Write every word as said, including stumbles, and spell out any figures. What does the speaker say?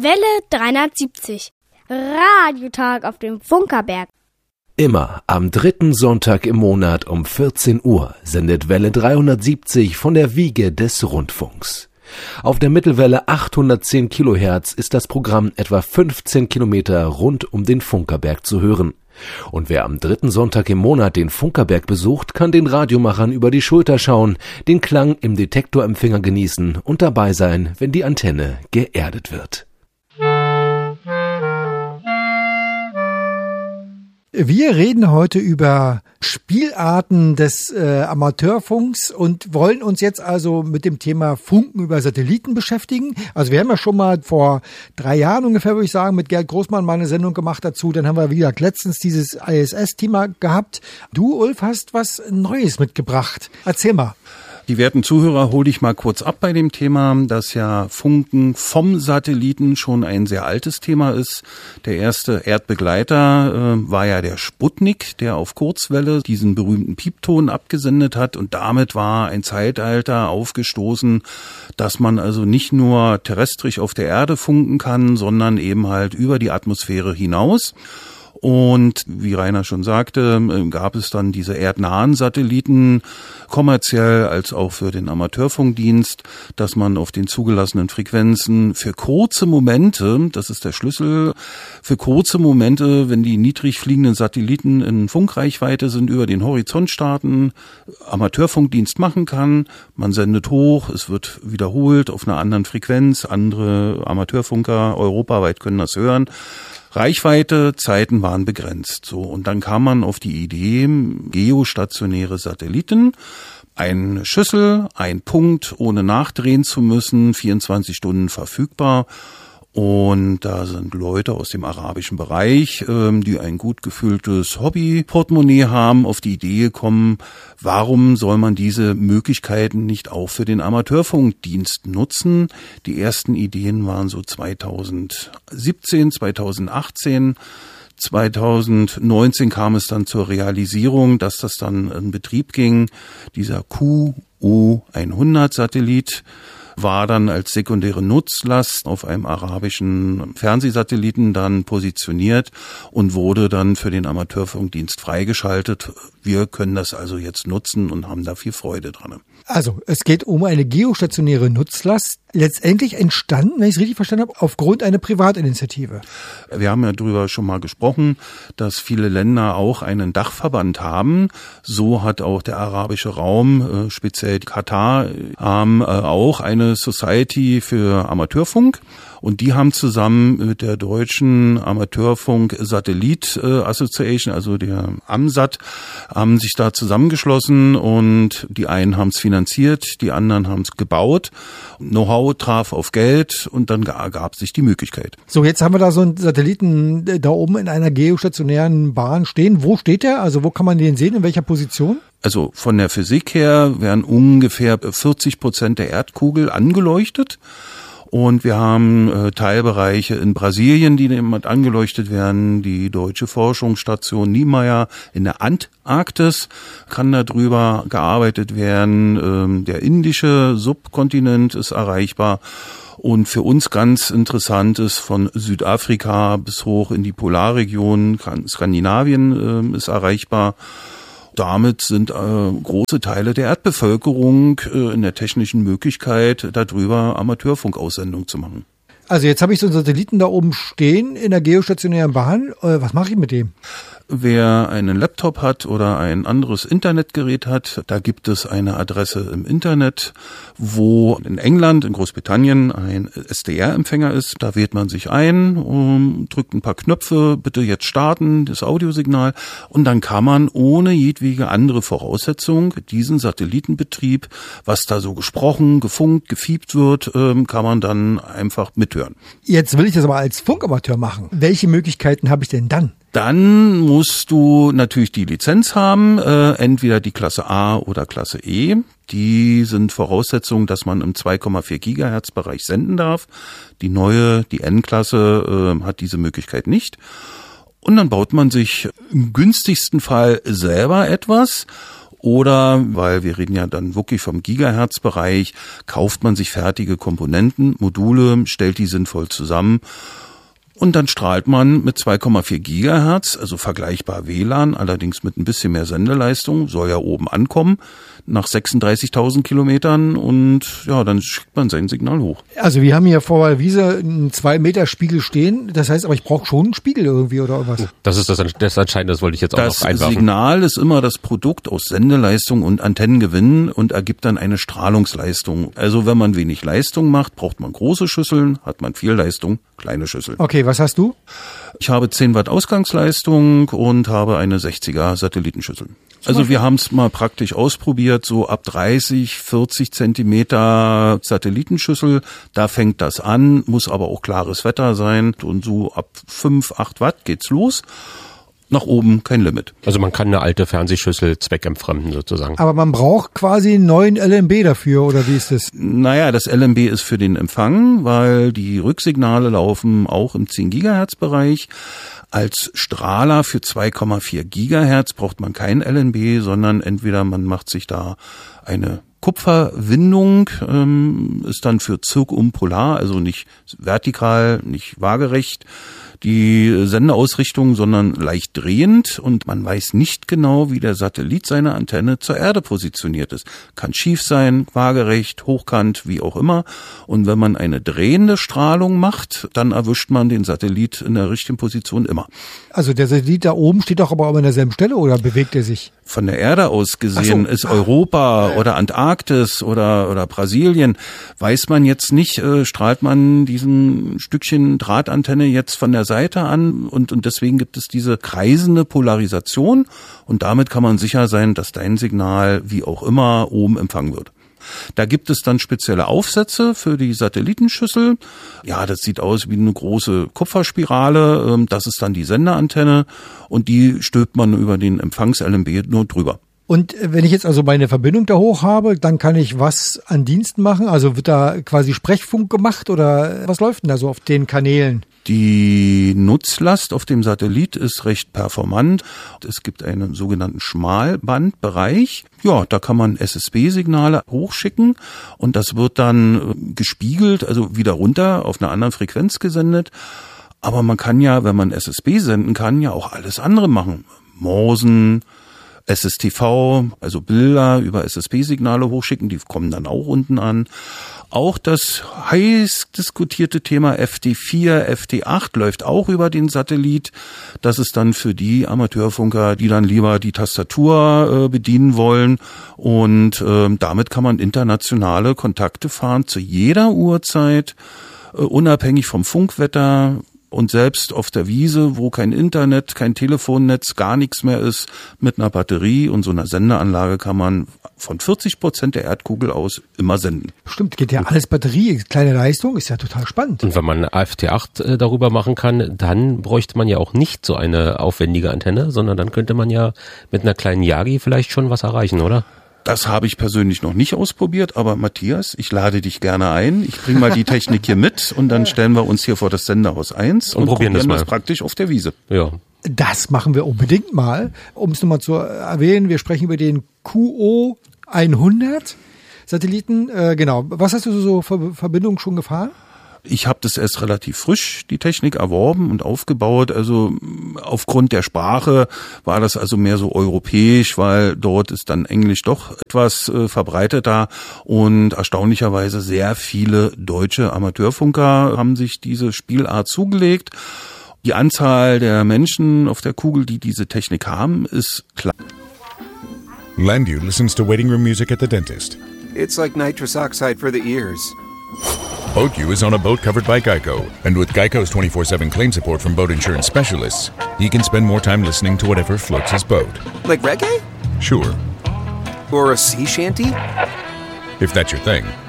Welle dreihundertsiebzig. Radiotag auf dem Funkerberg. Immer am dritten Sonntag im Monat um vierzehn Uhr sendet Welle dreihundertsiebzig von der Wiege des Rundfunks. Auf der Mittelwelle achthundertzehn Kilohertz ist das Programm etwa fünfzehn Kilometer rund um den Funkerberg zu hören. Und wer am dritten Sonntag im Monat den Funkerberg besucht, kann den Radiomachern über die Schulter schauen, den Klang im Detektorempfänger genießen und dabei sein, wenn die Antenne geerdet wird. Wir reden heute über Spielarten des äh, Amateurfunks und wollen uns jetzt also mit dem Thema Funken über Satelliten beschäftigen. Also wir haben ja schon mal vor drei Jahren ungefähr, würde ich sagen, mit Gerd Großmann mal eine Sendung gemacht dazu. Dann haben wir, wie gesagt, letztens dieses I S S-Thema gehabt. Du, Ulf, hast was Neues mitgebracht. Erzähl mal. Die werten Zuhörer hole ich mal kurz ab bei dem Thema, dass ja Funken vom Satelliten schon ein sehr altes Thema ist. Der erste Erdbegleiter äh, war ja der Sputnik, der auf Kurzwelle diesen berühmten Piepton abgesendet hat. Und damit war ein Zeitalter aufgestoßen, dass man also nicht nur terrestrisch auf der Erde funken kann, sondern eben halt über die Atmosphäre hinaus. Und wie Rainer schon sagte, gab es dann diese erdnahen Satelliten, kommerziell als auch für den Amateurfunkdienst, dass man auf den zugelassenen Frequenzen für kurze Momente, das ist der Schlüssel, für kurze Momente, wenn die niedrig fliegenden Satelliten in Funkreichweite sind, über den Horizont starten, Amateurfunkdienst machen kann. Man sendet hoch, es wird wiederholt auf einer anderen Frequenz, andere Amateurfunker europaweit können das hören. Reichweite, Zeiten waren begrenzt. So, und dann kam man auf die Idee, geostationäre Satelliten, eine Schüssel, ein Punkt, ohne nachdrehen zu müssen, vierundzwanzig Stunden verfügbar. Und da sind Leute aus dem arabischen Bereich, ähm, die ein gut gefülltes Hobby-Portemonnaie haben, auf die Idee gekommen, warum soll man diese Möglichkeiten nicht auch für den Amateurfunkdienst nutzen? Die ersten Ideen waren so zweitausendsiebzehn, zweitausendachtzehn. zweitausendneunzehn kam es dann zur Realisierung, dass das dann in Betrieb ging. Dieser Q O hundert Satellit war dann als sekundäre Nutzlast auf einem arabischen Fernsehsatelliten dann positioniert und wurde dann für den Amateurfunkdienst freigeschaltet. Wir können das also jetzt nutzen und haben da viel Freude dran. Also, es geht um eine geostationäre Nutzlast, letztendlich entstanden, wenn ich es richtig verstanden habe, aufgrund einer Privatinitiative. Wir haben ja darüber schon mal gesprochen, dass viele Länder auch einen Dachverband haben. So hat auch der arabische Raum, speziell Katar, haben auch eine Society für Amateurfunk. Und die haben zusammen mit der deutschen Amateurfunk Satellit Association, also der AMSAT, haben sich da zusammengeschlossen und die einen haben es finanziert, die anderen haben es gebaut. Know-how traf auf Geld und dann ergab sich die Möglichkeit. So, jetzt haben wir da so einen Satelliten da oben in einer geostationären Bahn stehen. Wo steht der? Also wo kann man den sehen? In welcher Position? Also von der Physik her werden ungefähr vierzig Prozent der Erdkugel angeleuchtet. Und wir haben äh, Teilbereiche in Brasilien, die damit angeleuchtet werden. Die deutsche Forschungsstation Niemeyer in der Antarktis kann darüber gearbeitet werden. Ähm, der indische Subkontinent ist erreichbar. Und für uns ganz interessant ist von Südafrika bis hoch in die Polarregion, Skandinavien äh, ist erreichbar. Damit sind äh, große Teile der Erdbevölkerung äh, in der technischen Möglichkeit, darüber Amateurfunkaussendung zu machen. Also jetzt habe ich so einen Satelliten da oben stehen in der geostationären Bahn. Äh, was mache ich mit dem? Wer einen Laptop hat oder ein anderes Internetgerät hat, da gibt es eine Adresse im Internet, wo in England, in Großbritannien ein S D R-Empfänger ist. Da wählt man sich ein, um, drückt ein paar Knöpfe, bitte jetzt starten, das Audiosignal. Und dann kann man ohne jedwege andere Voraussetzung diesen Satellitenbetrieb, was da so gesprochen, gefunkt, gefiebt wird, kann man dann einfach mithören. Jetzt will ich das aber als Funkamateur machen. Welche Möglichkeiten habe ich denn dann? Dann musst du natürlich die Lizenz haben, äh, entweder die Klasse A oder Klasse E. Die sind Voraussetzungen, dass man im zwei Komma vier Gigahertz Bereich senden darf. Die neue, die N-Klasse, äh, hat diese Möglichkeit nicht. Und dann baut man sich im günstigsten Fall selber etwas Oder, weil wir reden ja dann wirklich vom Gigahertz-Bereich, kauft man sich fertige Komponenten, Module, stellt die sinnvoll zusammen. Und dann strahlt man mit zwei Komma vier Gigahertz, also vergleichbar W L A N, allerdings mit ein bisschen mehr Sendeleistung, soll ja oben ankommen, nach sechsunddreißigtausend Kilometern und ja, dann schickt man sein Signal hoch. Also wir haben hier vor der Wiese einen zwei Meter Spiegel stehen, das heißt aber, ich brauche schon einen Spiegel irgendwie oder was? Das ist das, das Entscheidende, das wollte ich jetzt auch das noch einwerfen. Das Signal ist immer das Produkt aus Sendeleistung und Antennengewinn und ergibt dann eine Strahlungsleistung. Also wenn man wenig Leistung macht, braucht man große Schüsseln, hat man viel Leistung, kleine Schüsseln. Okay, was hast du? Ich habe zehn Watt Ausgangsleistung und habe eine sechziger Satellitenschüssel. Also wir haben es mal praktisch ausprobiert, so ab dreißig, vierzig Zentimeter Satellitenschüssel, da fängt das an, muss aber auch klares Wetter sein und so ab fünf, acht Watt geht's los. Nach oben kein Limit. Also man kann eine alte Fernsehschüssel zweckentfremden sozusagen. Aber man braucht quasi einen neuen L M B dafür, oder wie ist das? Naja, das L M B ist für den Empfang, weil die Rücksignale laufen auch im zehn Gigahertz Bereich. Als Strahler für zwei Komma vier Gigahertz braucht man kein L M B, sondern entweder man macht sich da eine Kupferwindung, ähm, ist dann für zirkumpolar, also nicht vertikal, nicht waagerecht, die Sendeausrichtung, sondern leicht drehend und man weiß nicht genau, wie der Satellit seine Antenne zur Erde positioniert ist. Kann schief sein, waagerecht, hochkant, wie auch immer. Und wenn man eine drehende Strahlung macht, dann erwischt man den Satellit in der richtigen Position immer. Also der Satellit da oben steht doch aber auch an derselben Stelle oder bewegt er sich? Von der Erde aus gesehen so. ist Europa oder Antarktis oder oder Brasilien, weiß man jetzt nicht, äh, strahlt man diesen Stückchen Drahtantenne jetzt von der Seite an und und deswegen gibt es diese kreisende Polarisation und damit kann man sicher sein, dass dein Signal wie auch immer oben empfangen wird. Da gibt es dann spezielle Aufsätze für die Satellitenschüssel. Ja, das sieht aus wie eine große Kupferspirale. Das ist dann die Senderantenne und die stülpt man über den Empfangs-L M B nur drüber. Und wenn ich jetzt also meine Verbindung da hoch habe, dann kann ich was an Diensten machen? Also wird da quasi Sprechfunk gemacht oder was läuft denn da so auf den Kanälen? Die Nutzlast auf dem Satellit ist recht performant. Es gibt einen sogenannten Schmalbandbereich. Ja, da kann man S S B-Signale hochschicken und das wird dann gespiegelt, also wieder runter auf einer anderen Frequenz gesendet. Aber man kann ja, wenn man S S B senden kann, ja auch alles andere machen. Morsen, S S T V, also Bilder über S S B-Signale hochschicken, die kommen dann auch unten an. Auch das heiß diskutierte Thema F D vier, F D acht läuft auch über den Satellit. Das ist dann für die Amateurfunker, die dann lieber die Tastatur äh, bedienen wollen. Und äh, damit kann man internationale Kontakte fahren zu jeder Uhrzeit, äh, unabhängig vom Funkwetter. Und selbst auf der Wiese, wo kein Internet, kein Telefonnetz, gar nichts mehr ist, mit einer Batterie und so einer Sendeanlage kann man von vierzig Prozent der Erdkugel aus immer senden. Stimmt, geht ja alles Batterie, kleine Leistung, ist ja total spannend. Und wenn man F T acht äh, darüber machen kann, dann bräuchte man ja auch nicht so eine aufwendige Antenne, sondern dann könnte man ja mit einer kleinen Yagi vielleicht schon was erreichen, oder? Das habe ich persönlich noch nicht ausprobiert, aber Matthias, ich lade dich gerne ein. Ich bringe mal die Technik hier mit und dann stellen wir uns hier vor das Senderhaus eins und, und probieren, probieren das, mal. das praktisch auf der Wiese. Ja. Das machen wir unbedingt mal. Um es nochmal zu erwähnen, wir sprechen über den Q O hundert Satelliten. Äh, genau. Was hast du so für Verbindungen schon gefahren? Ich habe das erst relativ frisch, die Technik, erworben und aufgebaut. Also aufgrund der Sprache war das also mehr so europäisch, weil dort ist dann Englisch doch etwas äh, verbreiteter und erstaunlicherweise sehr viele deutsche Amateurfunker haben sich diese Spielart zugelegt. Die Anzahl der Menschen auf der Kugel, die diese Technik haben, ist klar. Landu listens to waiting room music at the dentist. It's like nitrous oxide for the ears. Boatju is on a boat covered by Geico, and with Geico's twenty-four seven claim support from boat insurance specialists, he can spend more time listening to whatever floats his boat. Like reggae? Sure. Or a sea shanty? If that's your thing.